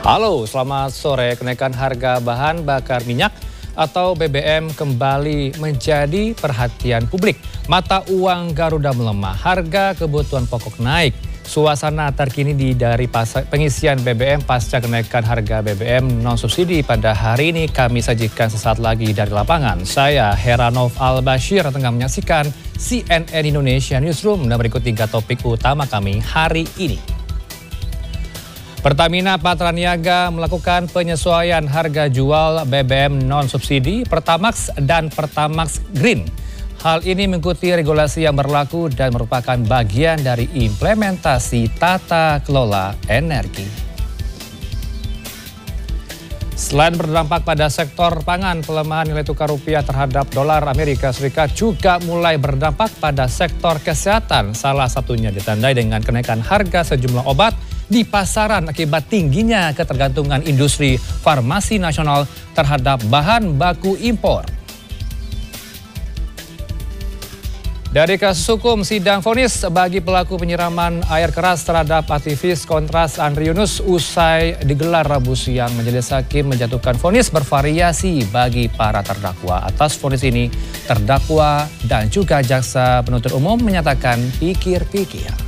Halo, selamat sore. Kenaikan harga bahan bakar minyak atau BBM kembali menjadi perhatian publik. Mata uang Garuda melemah, harga kebutuhan pokok naik. Suasana terkini dari pengisian BBM pasca kenaikan harga BBM non-subsidi pada hari ini kami sajikan sesaat lagi dari lapangan. Saya Heranov Al-Bashir tengah menyaksikan CNN Indonesia Newsroom dan berikut 3 topik utama kami hari ini. Pertamina Patraniaga melakukan penyesuaian harga jual BBM non-subsidi Pertamax dan Pertamax Green. Hal ini mengikuti regulasi yang berlaku dan merupakan bagian dari implementasi tata kelola energi. Selain berdampak pada sektor pangan, pelemahan nilai tukar rupiah terhadap dolar Amerika Serikat juga mulai berdampak pada sektor kesehatan. Salah satunya ditandai dengan kenaikan harga sejumlah obat di pasaran akibat tingginya ketergantungan industri farmasi nasional terhadap bahan baku impor. Dari kasus hukum, sidang vonis bagi pelaku penyiraman air keras terhadap aktivis Kontras Andri Yunus usai digelar Rabu siang. Majelis hakim menjatuhkan vonis bervariasi bagi para terdakwa. Atas vonis ini, terdakwa dan juga jaksa penuntut umum menyatakan pikir-pikir.